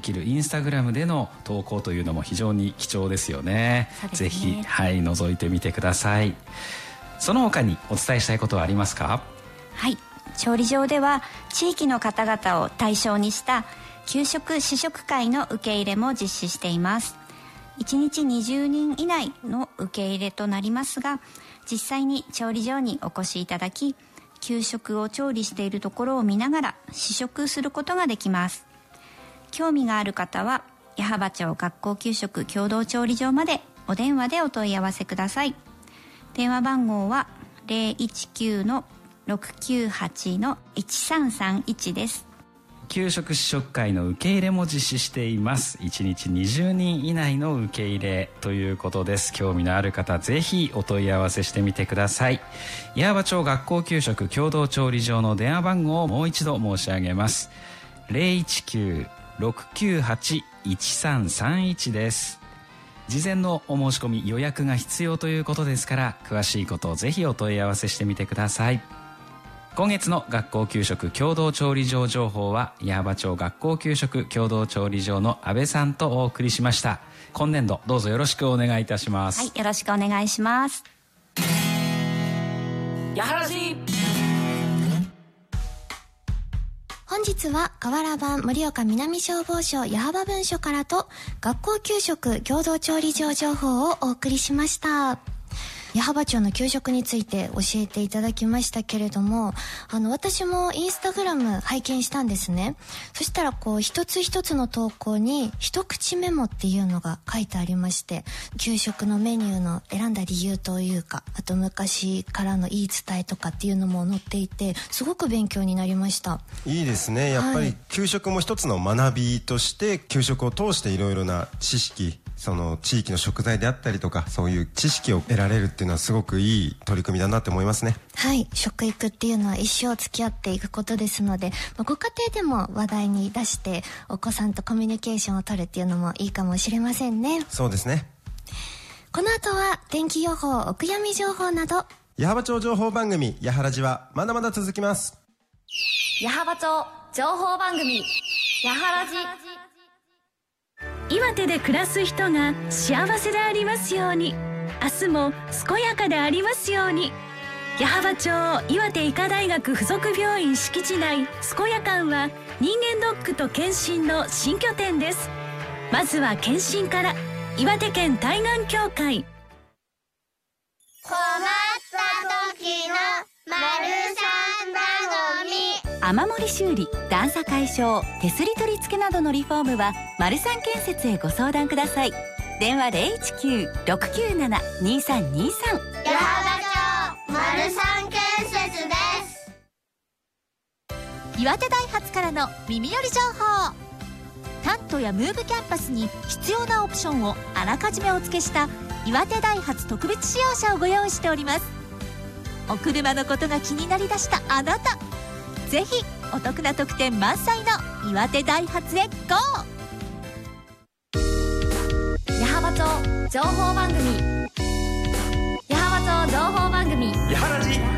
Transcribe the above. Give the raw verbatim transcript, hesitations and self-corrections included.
きるインスタグラムでの投稿というのも非常に貴重ですよね。 そうですね。 ぜひ、はい、覗いてみてください。その他にお伝えしたいことはありますか？ はい、調理場では地域の方々を対象にした給食試食会の受け入れも実施しています。いちにちにじゅうにん以内の受け入れとなりますが、実際に調理場にお越しいただき、給食を調理しているところを見ながら試食することができます。興味がある方は矢巾町学校給食共同調理場までお電話でお問い合わせください。電話番号は ゼロいちきゅう ろくきゅうはち いちさんさんいち です。 給食試食会の受け入れも実施しています。いちにちにじゅうにん以内の受け入れということです。興味のある方ぜひお問い合わせしてみてください。矢巾町学校給食共同調理場の電話番号をもう一度申し上げます。 ゼロいちきゅう ろくきゅうはち いちさんさんいち です。事前のお申し込み予約が必要ということですから、詳しいことをぜひお問い合わせしてみてください。今月の学校給食共同調理場情報は矢巾町学校給食共同調理場の安倍さんとお送りしました。今年度どうぞよろしくお願いいたします。 はい、よろしくお願いします。 やはらじ本日は河原版盛岡南消防署矢巾分署からと学校給食共同調理場情報をお送りしました。矢巾町の給食について教えていただきましたけれども、あの私もインスタグラム拝見したんですね。そしたらこう一つ一つの投稿に一口メモっていうのが書いてありまして、給食のメニューの選んだ理由というか、あと昔からの言い伝えとかっていうのも載っていて、すごく勉強になりました。 いいですね。やっぱり給食も一つの学びとして、給食を通していろいろな知識、その地域の食材であったりとか、そういう知識を得られるっていうのはすごくいい取り組みだなって思いますね。 はい、食育っていうのは一生付き合っていくことですので、まあ、ご家庭でも話題に出してお子さんとコミュニケーションを取るっていうのもいいかもしれませんね。 そうですね。 この後は天気予報、お悔やみ情報など矢巾町情報番組やはらじはまだまだ続きます。 矢巾町情報番組やはらじ。 岩手で暮らす人が幸せでありますように、明日も健やかでありますように。矢巾町岩手医科大学附属病院敷地内健やかんは人間ドックと検診の新拠点です。まずは検診から。岩手県対岸協会。 困った時の丸三頼み。 雨漏り修理、段差解消、手すり取り付けなどのリフォームはマルサン建設へご相談ください。電話 ゼロいちきゅう ろくきゅうなな にさんにさん。 矢巾町丸三建設です。 岩手大発からの耳寄り情報。タントやムーブキャンパスに必要なオプションをあらかじめお付けした岩手大発特別仕様車をご用意しております。お車のことが気になりだしたあなた、ぜひお得な特典満載の岩手ダイハツへ ゴー。 矢巾町情報番組矢巾町情報番組やはらじ